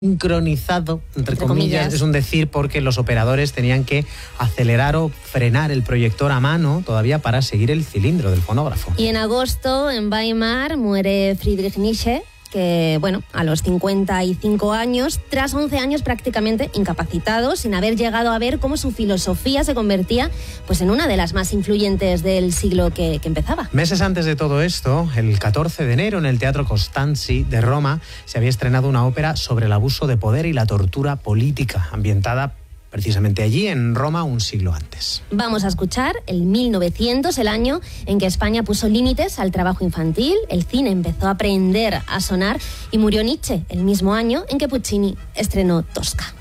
sincronizado, entre comillas, es un decir, porque los operadores tenían que acelerar o frenar el proyector a mano todavía para seguir el cilindro del fonógrafo. Y en agosto, en Weimar, muere Friedrich Nietzsche, que, a los 55 años, tras 11 años prácticamente incapacitado, sin haber llegado a ver cómo su filosofía se convertía en una de las más influyentes del siglo que empezaba. Meses antes de todo esto, el 14 de enero, en el Teatro Costanzi de Roma, se había estrenado una ópera sobre el abuso de poder y la tortura política, ambientada precisamente allí, en Roma, un siglo antes. Vamos a escuchar el 1900, el año en que España puso límites al trabajo infantil, el cine empezó a aprender a sonar y murió Nietzsche, el mismo año en que Puccini estrenó Tosca.